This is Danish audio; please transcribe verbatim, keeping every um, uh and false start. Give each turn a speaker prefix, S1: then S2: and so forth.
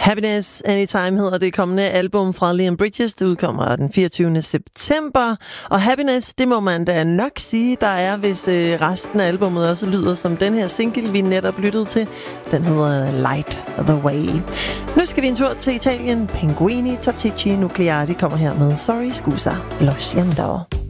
S1: Happiness Anytime hedder det kommende album fra Leon Bridges. Det udkommer den fireogtyvende september. Og Happiness, det må man da nok sige, der er, hvis øh, resten af albummet også lyder som den her single, vi netop lyttede til. Den hedder Light the Way. Nu skal vi en tur til Italien. Pinguini Tattici Nucleari kommer her med Sorry Scusa Lo Siento.